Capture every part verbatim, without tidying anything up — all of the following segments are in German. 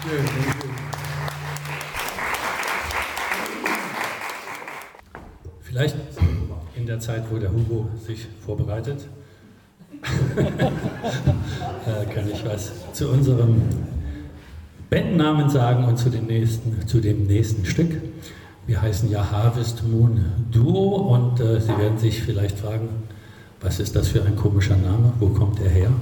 Vielleicht in der Zeit, wo der Hugo sich vorbereitet, äh, kann ich was zu unserem Bandnamen sagen und zu dem nächsten, zu dem nächsten Stück. Wir heißen ja Harvest Moon Duo und äh, Sie werden sich vielleicht fragen, was ist das für ein komischer Name, wo kommt er her?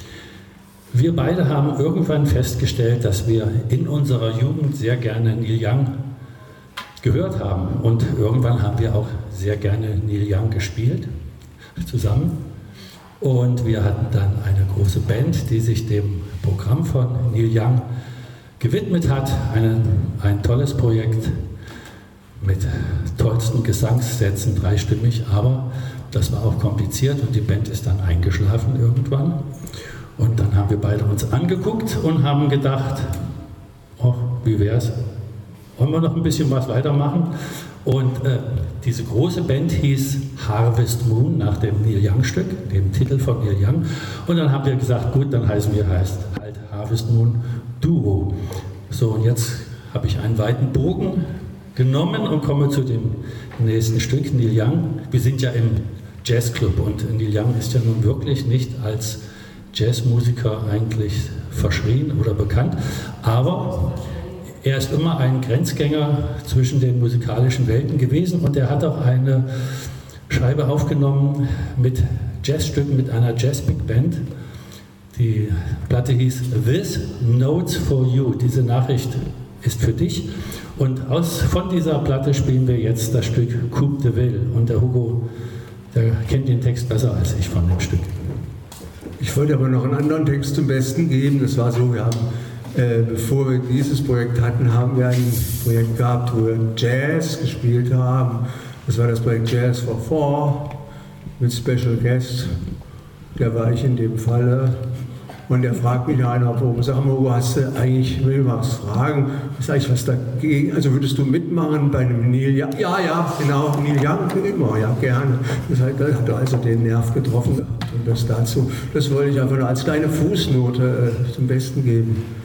Wir beide haben irgendwann festgestellt, dass wir in unserer Jugend sehr gerne Neil Young gehört haben und irgendwann haben wir auch sehr gerne Neil Young gespielt, zusammen. Und wir hatten dann eine große Band, die sich dem Programm von Neil Young gewidmet hat. Eine, ein tolles Projekt mit tollsten Gesangssätzen, dreistimmig, aber das war auch kompliziert und die Band ist dann eingeschlafen irgendwann. Und dann haben wir beide uns angeguckt und haben gedacht, oh, wie wär's? Wollen wir noch ein bisschen was weitermachen? Und äh, diese große Band hieß Harvest Moon nach dem Neil Young Stück, dem Titel von Neil Young. Und dann haben wir gesagt, gut, dann heißen wir heißt halt Harvest Moon Duo. So, und jetzt habe ich einen weiten Bogen genommen und komme zu dem nächsten Stück, Neil Young. Wir sind ja im Jazzclub und Neil Young ist ja nun wirklich nicht als Jazzmusiker eigentlich verschrien oder bekannt, aber er ist immer ein Grenzgänger zwischen den musikalischen Welten gewesen und er hat auch eine Scheibe aufgenommen mit Jazzstücken, mit einer Jazz-Big Band. Die Platte hieß This Notes for You. Diese Nachricht ist für dich. Und aus, von dieser Platte spielen wir jetzt das Stück Coupe de Ville. Und der Hugo, der kennt den Text besser als ich von dem Stück. Ich wollte aber noch einen anderen Text zum Besten geben. Das war so, wir haben, äh, bevor wir dieses Projekt hatten, haben wir ein Projekt gehabt, wo wir Jazz gespielt haben. Das war das Projekt Jazz for Four mit Special Guest. Der war ich in dem Falle. Und der fragt mich einer, warum, sag mal, wo hast du eigentlich, will mal was fragen, ist eigentlich was dagegen, also würdest du mitmachen bei einem Neil Young? Ja, ja, genau, Neil Young, immer, ja, gerne. Das hat, das hat also den Nerv getroffen gehabt und das dazu, das wollte ich einfach nur als kleine Fußnote äh, zum Besten geben.